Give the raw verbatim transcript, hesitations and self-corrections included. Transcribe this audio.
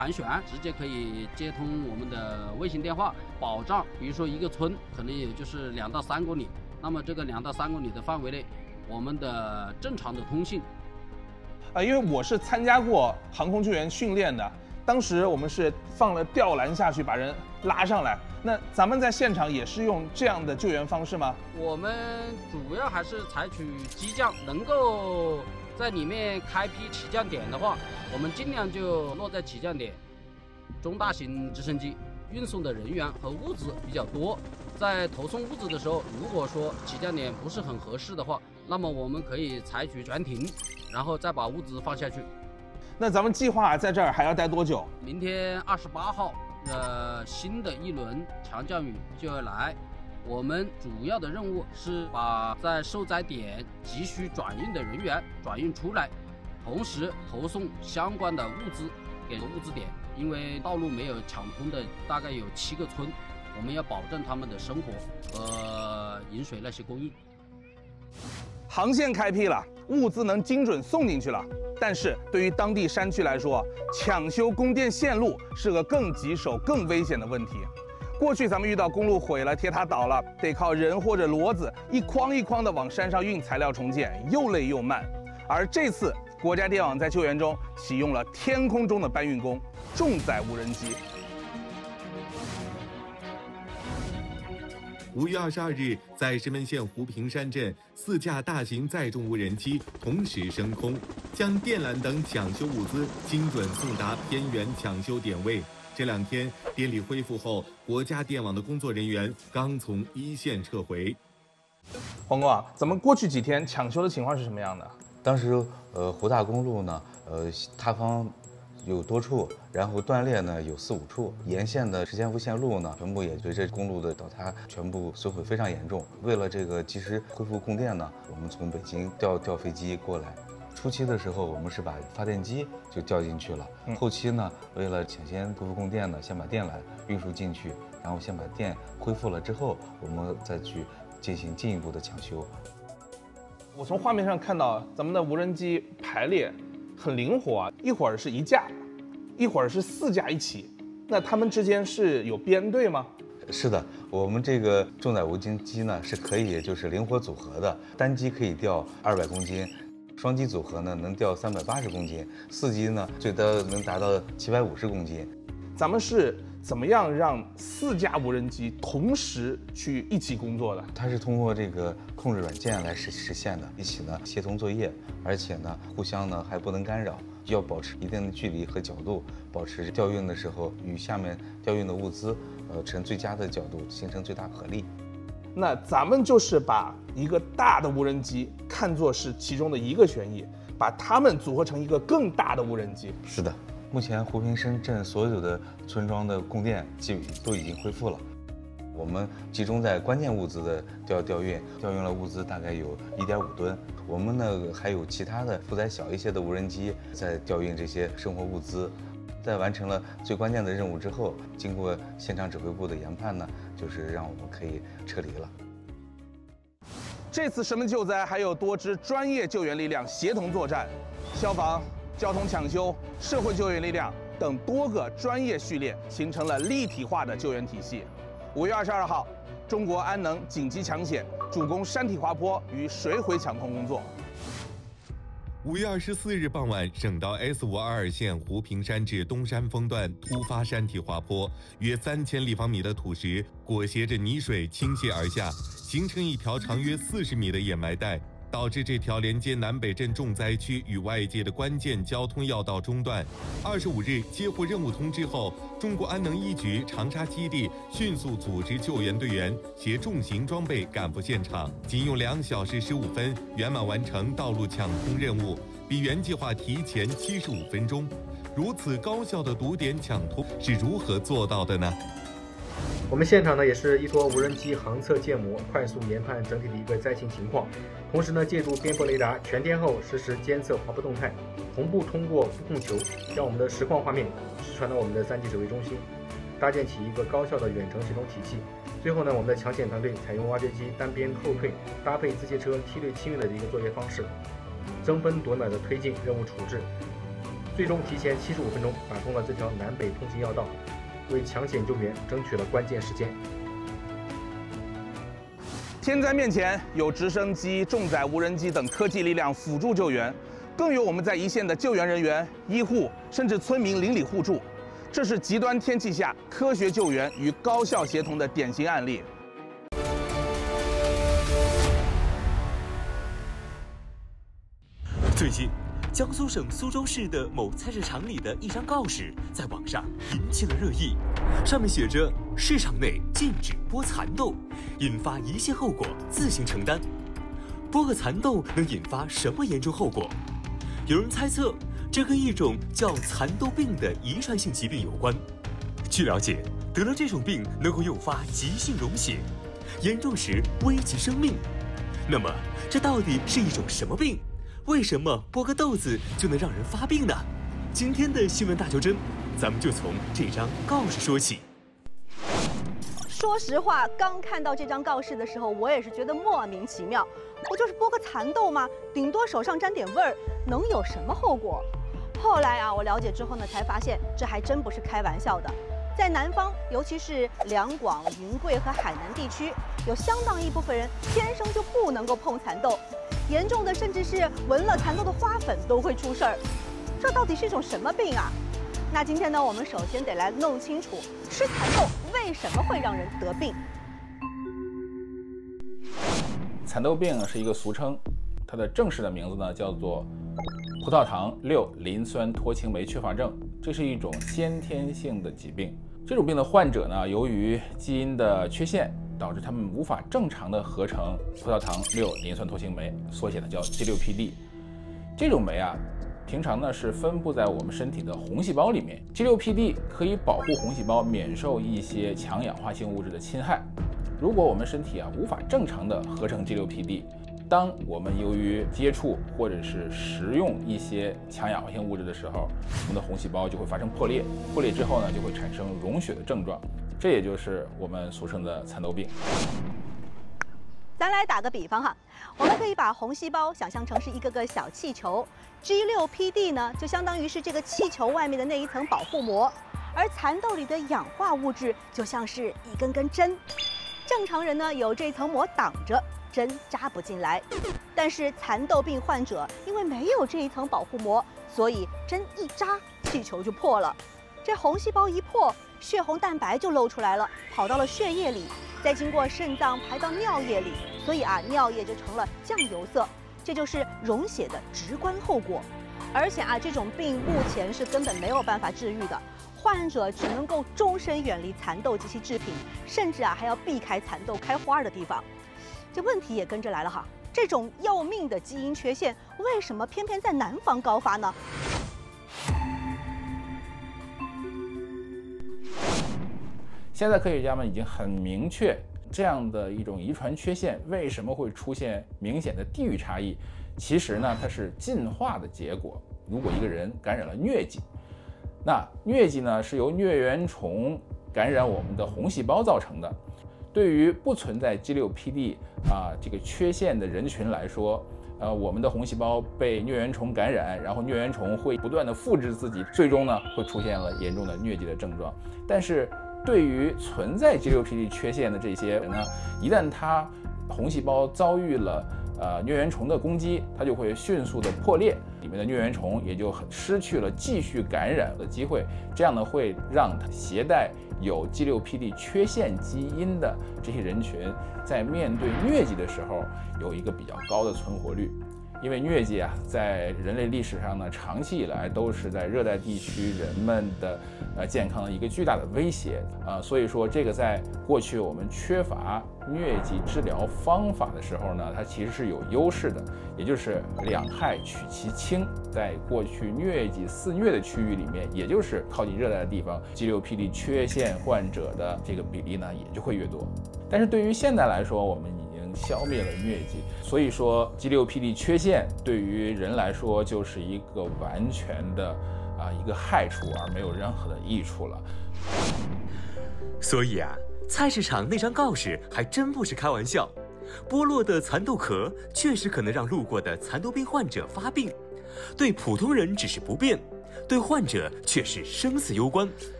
盘旋，直接可以接通我们的卫星电话，保障比如说一个村可能也就是两到三公里，那么这个两到三公里的范围内，我们的正常的通信。 啊，因为我是参加过航空救援训练的，当时我们是放了吊篮下去把人拉上来。那咱们在现场也是用这样的救援方式吗？ 我们主要还是采取机降，能够在里面开辟起降点的话，我们尽量就落在起降点。中大型直升机运送的人员和物资比较多，在投送物资的时候，如果说起降点不是很合适的话，那么我们可以采取悬停，然后再把物资放下去。 那咱们计划在这儿还要待多久？ 明天二十八号，呃，新的一轮强降雨就要来。我们主要的任务是把在受灾点急需转运的人员转运出来，同时投送相关的物资给物资点。因为道路没有抢通的大概有七个村，我们要保证他们的生活和饮水那些供应。 航线开辟了，物资能精准送进去了，但是对于当地山区来说，抢修供电线路是个更棘手、更危险的问题。过去咱们遇到公路毁了、铁塔倒了，得靠人或者骡子一筐一筐的往山上运材料重建，又累又慢。而这次国家电网在救援中启用了天空中的搬运工重载无人机。 五月二十二日，在石门县湖平山镇，四架大型载重无人机同时升空，将电缆等抢修物资精准送达偏远抢修点位。这两天电力恢复后，国家电网的工作人员刚从一线撤回。 黄哥啊，咱们过去几天抢修的情况是什么样的？ 当时，呃，湖大公路呢，呃，塌方有多处，然后断裂呢有四五处，沿线的实线副线路呢，全部也随着公路的倒塌，全部损毁非常严重。为了这个及时恢复供电呢，我们从北京调调飞机过来。初期的时候，我们是把发电机就调进去了，嗯、后期呢，为了抢先恢复供电呢，先把电缆运输进去，然后先把电恢复了之后，我们再去进行进一步的抢修。 我从画面上看到咱们的无人机排列很灵活啊，一会儿是一架，一会儿是四架一起，那它们之间是有编队吗？ 是的，我们这个重载无人机呢是可以就是灵活组合的，单机可以吊二百公斤，双机组合呢能吊三百八十公斤，四机呢最多能达到七百五十公斤。 咱们是怎么样让四架无人机同时去一起工作的？ 它是通过这个控制软件来实实现的，一起呢协同作业，而且呢互相呢还不能干扰，要保持一定的距离和角度，保持调运的时候与下面调运的物资，呃，呈最佳的角度，形成最大合力。 那咱们就是把一个大的无人机看作是其中的一个旋翼，把它们组合成一个更大的无人机。 是的。目前湖平深镇所有的村庄的供电基本都已经恢复了，我们集中在关键物资的调调运，调运了物资大概有一点五吨。我们呢还有其他的负载小一些的无人机在调运这些生活物资。在完成了最关键的任务之后，经过现场指挥部的研判呢，就是让我们可以撤离了。 这次石门救灾还有多支专业救援力量协同作战，消防、交通抢修、社会救援力量等多个专业序列形成了立体化的救援体系。五月二十二号，中国安能紧急抢险主攻山体滑坡与水毁抢通工作。 五月二十四日傍晚，省道 S 五二二线湖平山至东山峰段突发山体滑坡，约三千立方米的土石裹挟着泥水倾泻而下，形成一条长约四十米的掩埋带，导致这条连接南北镇重灾区与外界的关键交通要道中断。二十五日接获任务通知后，中国安能一局长沙基地迅速组织救援队员携重型装备赶赴现场，仅用两小时十五分圆满完成道路抢通任务，比原计划提前七十五分钟。如此高效的堵点抢通是如何做到的呢？ 我们现场呢也是依托无人机航测建模，快速研判整体的一个灾情情况，同时呢借助边坡雷达全天候实时监测滑坡动态，同步通过副控球将我们的实况画面实传到我们的三级指挥中心，搭建起一个高效的远程系统体系。最后呢，我们的抢险团队采用挖掘机单边后退，搭配自卸车梯队清运的一个作业方式，争分夺秒的推进任务处置。最最终提前七十五分钟打通了这条南北通行要道，为抢险救援争取了关键时间。 天灾面前，有直升机、重载无人机等科技力量辅助救援，更有我们在一线的救援人员、医护，甚至村民邻里互助。这是极端天气下科学救援与高效协同的典型案例。 最近，江苏省苏州市的某菜市场里的一张告示在网上引起了热议，上面写着“市场内禁止剥蚕豆，引发一切后果自行承担”。剥个蚕豆能引发什么严重后果？有人猜测，这跟一种叫蚕豆病的遗传性疾病有关。据了解，得了这种病能够诱发急性溶血，严重时危及生命。那么，这到底是一种什么病？为什么剥个豆子就能让人发病呢？今天的新闻大求真，咱们就从这张告示说起。 说实话，刚看到这张告示的时候，我也是觉得莫名其妙。不就是剥个蚕豆吗？顶多手上沾点味儿，能有什么后果？后来啊，我了解之后呢，才发现这还真不是开玩笑的。在南方，尤其是两广、云贵和海南地区，有相当一部分人天生就不能够碰蚕豆，严重的甚至是闻了蚕豆的花粉都会出事儿。这到底是一种什么病啊？那今天呢，我们首先得来弄清楚吃蚕豆为什么会让人得病。 蚕豆病是一个俗称，它的正式的名字呢叫做葡萄糖六磷酸脱氢酶缺乏症，这是一种先天性的疾病。这种病的患者呢，由于基因的缺陷，导致他们无法正常的合成葡萄糖六磷酸脱氢酶，缩写呢叫 G 六 P D。这种酶啊，平常呢是分布在我们身体的红细胞里面。G 六 P D 可以保护红细胞免受一些强氧化性物质的侵害。如果我们身体啊无法正常的合成 G 六 P D， 当我们由于接触或者是食用一些强氧化性物质的时候，我们的红细胞就会发生破裂，破裂之后呢就会产生溶血的症状，这也就是我们俗称的蚕豆病。 咱来打个比方哈，我们可以把红细胞想象成是一个个小气球 ，G 六 P D 呢就相当于是这个气球外面的那一层保护膜，而蚕豆里的氧化物质就像是一根根针。正常人呢有这层膜挡着，针扎不进来，但是蚕豆病患者因为没有这一层保护膜，所以针一扎，气球就破了。这红细胞一破，血红蛋白就露出来了，跑到了血液里，再经过肾脏排到尿液里，所以啊，尿液就成了酱油色，这就是溶血的直观后果。而且啊，这种病目前是根本没有办法治愈的。患者只能够终身远离蚕豆及其制品，甚至啊还要避开蚕豆开花的地方。这问题也跟着来了哈，这种要命的基因缺陷，为什么偏偏在南方高发呢？ 现在科学家们已经很明确，这样的一种遗传缺陷为什么会出现明显的地域差异？其实呢，它是进化的结果。如果一个人感染了疟疾，那疟疾呢是由疟原虫感染我们的红细胞造成的。对于不存在 G 六 P D 啊这个缺陷的人群来说，呃，我们的红细胞被疟原虫感染，然后疟原虫会不断的复制自己，最终呢会出现了严重的疟疾的症状。但是对于存在 G 六 P D 缺陷的这些人呢，一旦他红细胞遭遇了呃疟原虫的攻击，它就会迅速的破裂，里面的疟原虫也就失去了继续感染的机会，这样呢会让它携带有 G 六 P D 缺陷基因的这些人群，在面对疟疾的时候有一个比较高的存活率。因为疟疾啊，在人类历史上呢，长期以来都是在热带地区人们的呃健康的一个巨大的威胁啊、呃，所以说这个在过去我们缺乏疟疾治疗方法的时候呢，它其实是有优势的，也就是两害取其轻。在过去疟疾肆虐的区域里面，也就是靠近热带的地方 ，G 六 P D 缺陷患者的这个比例呢也就会越多。但是对于现在来说，我们消灭了疟疾，所以说 G 六 P D 缺陷对于人来说就是一个完全的啊一个害处，而没有任何的益处了。 所以啊，菜市场那张告示还真不是开玩笑，剥落的蚕豆壳确实可能让路过的蚕豆病患者发病， 对普通人只是不便，对患者却是生死攸关。